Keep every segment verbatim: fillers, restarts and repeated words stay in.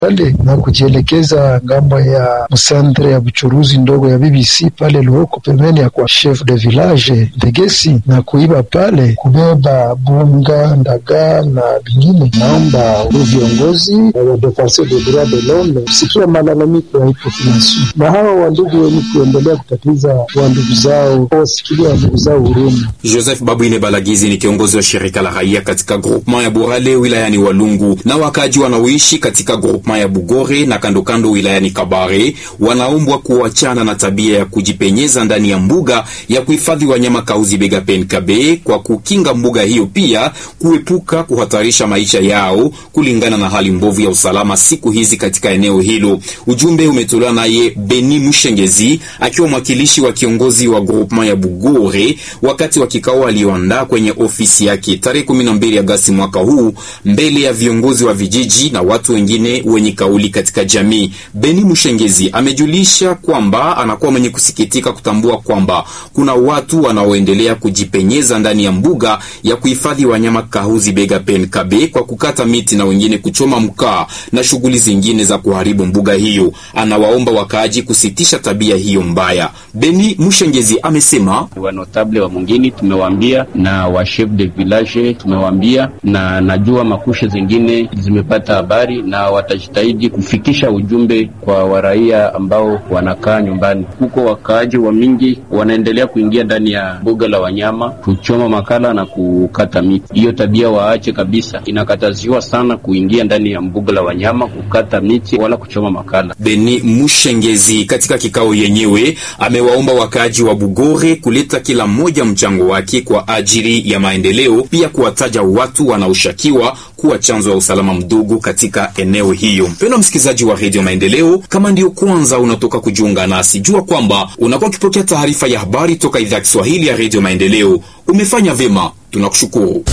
pale na kujielekeza ngambo ya msandre ya buchuruzi ndogo ya B B C pale Luoko, pembeni ya kwa chef de village Ndegesi, na kuiba pale kubeba bunga, ndaga na bingine. Naomba viongozi wa defenseur des droits de l'homme sikia malalamiko ya population, na hawa wandugu wenye kuendelea kutatiza wandugu zao wasikilia wandugu zao huruma. Joseph Babuine Balagizi ni kiongozi wa shirika la raia katika groupement ya Burale wilayani Walungu, na wakaji wanaoishi katika groupement ya Bugore na kando kando wilayani Kabare wanaombwa kuachana na tabia ya kujipenyeza ndani ya mbuga ya kuhifadhi wanyama Kahuzi-Biega Penkabe, kwa kukinga mbuga hiyo, pia kuepuka kuhatarisha maisha yao kulingana na hali mbovu ya usalama siku hizi katika eneo hilo. Ujumbe umetolewa naye Beni Mushengezi akiwa mwakilishi wa kiongozi wa groupement ya Bugore wakati wa kikao alioandaa kwenye ofisi yake tarehe kumi na mbili Agosti mwaka huu mbele ya viongozi wa vijiji na watu wengine wenye kauli katika jamii. Beni Mushengezi amejulisha kwamba anakuwa mwenye kusikitika kutambua kwamba kuna watu wanaoendelea kujipenyeza ndani ya mbuga ya kuhifadhi wanyama Kahuzi-Biega Penkabe kwa kukata miti na wengine kuchoma mkaa na shughuli zingine za kuharibu mbuga hiyo. Anawaomba wakaaji kusitisha tabia hiyo mbaya. Beni Mushengezi amesema wa notable wa mwingine tumewaambia na wa chef de village tumewaambia, na najua makusha zingine zimepata habari na watajitahidi kufikisha ujumbe kwa waraia ambao wanakaa nyumbani huko. Wakaaji wa mingi wanaendelea kuingia ndani ya mbuga la wanyama kuchoma makala na kukata miti. Hiyo tabia waache kabisa, inakataziwa sana kuingia ndani ya mbuga la wanyama kukata miti wala kuchoma makala. Beni Mushengezi katika kikao yenyewe amewaomba wakaaji wa Bugore kuleta kila mmoja mchango wake kwa ajili ya maendeleo, pia kuwataja watu wanaoshakiwa kuwa chanzo ya usalama mdogo katika eneo hiyo. Mpendwa msikilizaji wa Radio Maendeleo, kama ndio kwanza unatoka kujiunga nasi, jua kwamba unakuwa ukipokea taarifa ya habari toka idhaa ya Kiswahili ya Radio Maendeleo. Umefanya vema, tunakushukuru.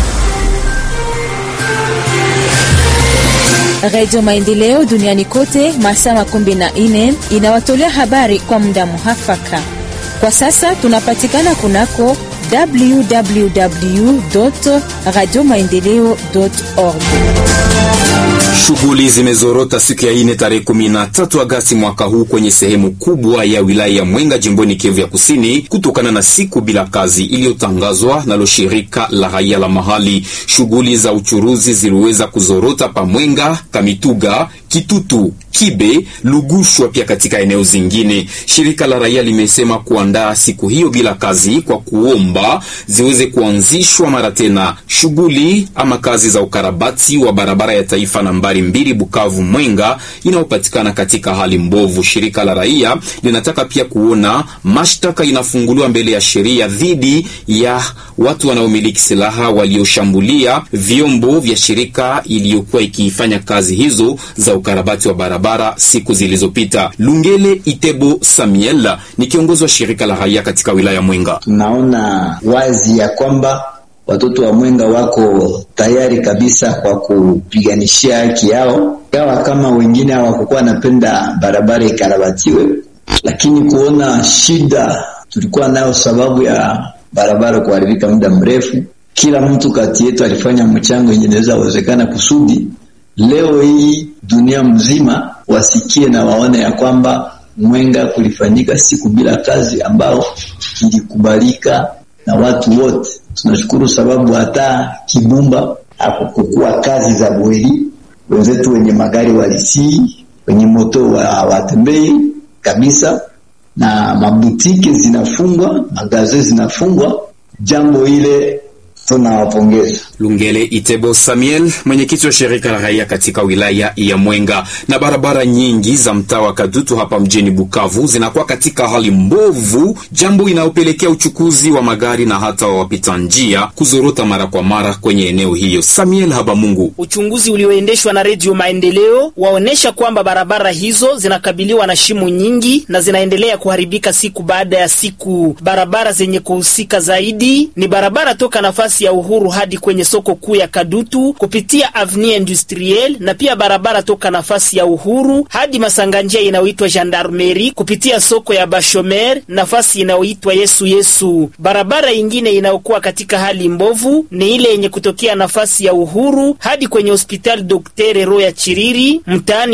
Radio Maendeleo duniani kote masaa makumi na nne inawatolea habari kwa muda muhafaka. Kwa sasa tunapatikana kunako w w w dot radio maendeleo dot org. Shughuli zimezorota siku ya ine tarehe kumi na tatu Agosti mwaka huu kwenye sehemu kubwa ya wilaya ya Mwenga jimboni Kivu ya Kusini kutokana na siku bila kazi iliyotangazwa nalo shirika la raia la mahali. Shughuli za uchuruzi ziliweza kuzorota pa Mwenga, Kamituga, Kitutu, Kibe, Lugushwa pia katika eneo zingine. Shirika la raia limesema kuandaa siku hiyo bila kazi kwa kuomba ziweze kuanzishwa mara tena shughuli ama kazi za ukarabati wa barabara ya taifa nambari mbili Bukavu Mwenga inayopatikana katika hali mbovu. Shirika la raia linataka pia kuona mashtaka inafunguliwa mbele ya sheria dhidi ya watu wanaomiliki silaha walioshambulia vyombo vya shirika iliyokuwa ikifanya kazi hizo za ukarabati wa barabara siku zilizopita. Lungele Itebo Samuel ni kiongozi wa shirika la raia katika wilaya Mwenga. Tunaona wazi ya kwamba watoto wa Mwenga wako tayari kabisa kwa kupiganishia haki yao, gawa kama wengine hawakuwa napenda barabara ikarabatiwe, lakini kuona shida tulikuwa nayo sababu ya barabara kuharibika muda mrefu, kila mtu kati yetu alifanya mchango yenye inaweza wezekana kusudi leo hii dunia mzima wasikie na waone ya kwamba Mwenga kulifanyika siku bila kazi ambao ilikubalika na watu wote. Tunashukuru sababu hata Kibumba hakukuwa kazi za bweli, wenzetu wenye magari walisii, wenye moto wa watembei kabisa, na mabutiki zinafungwa, magaze zinafungwa. Jambo ile tunawapongeza. Lungele Itebo Samuel, mwenyekiti wa shirika la raia katika wilaya ya Mwenga. Na barabara nyingi za mtaa wa Kadutu hapa mjini Bukavu zinakuwa katika hali mbovu, jambo inayopelekea uchukuzi wa magari na hata wa wapita njia kuzorota mara kwa mara kwenye eneo hiyo. Samuel Habamungu. Uchunguzi ulioendeshwa na Radio Maendeleo waonesha kwamba barabara hizo zinakabiliwa na shimo nyingi na zinaendelea kuharibika siku baada ya siku. Barabara zenye kuhusika zaidi ni barabara toka nafasi nafasi ya Uhuru hadi kwenye soko kuu ya Kadutu kupitia Avenue Industrielle, na pia barabara toka nafasi ya Uhuru hadi masanganjia inayoitwa Gendarmerie kupitia soko ya Bashomer, nafasi inayoitwa Yesu Yesu. Barabara ingine inayokuwa katika hali mbovu ni ile yenye kutokea nafasi ya Uhuru hadi kwenye hospitali Daktari Roya Chiriri mtaani